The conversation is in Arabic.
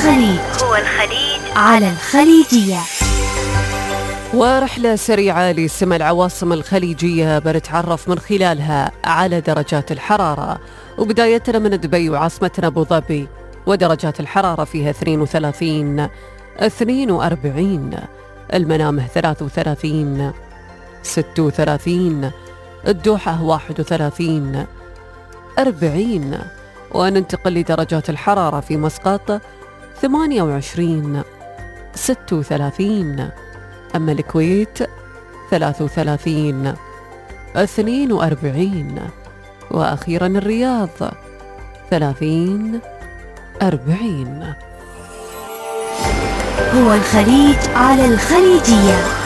الخليج على الخليجية. ورحلة سريعة لسمى العواصم الخليجية بنتعرف من خلالها على درجات الحرارة، وبدايتنا من دبي وعاصمتنا أبو ظبي، ودرجات الحرارة فيها 32 42، المنامه 33 36، الدوحة 31 40، وننتقل لدرجات الحرارة في مسقط 28 36، أما الكويت 33 42، وأخيرا الرياض 30 40. هو الخليج على الخليجية.